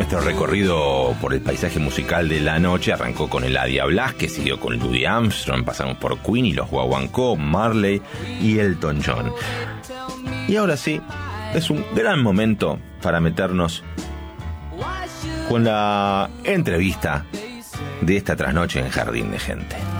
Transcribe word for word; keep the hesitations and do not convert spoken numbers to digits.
nuestro recorrido por el paisaje musical de la noche arrancó con Eladia Blasquez, siguió con Louis Armstrong, pasamos por Queen y los Guaguancó, Marley y Elton John. Y ahora sí, es un gran momento para meternos con la entrevista de esta trasnoche en Jardín de Gente.